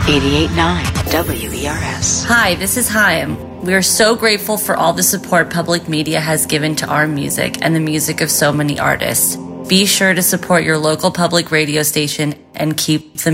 88.9 WERS. Hi, this is Chaim. We are so grateful for all the support public media has given to our music and the music of so many artists. Be sure to support your local public radio station and keep the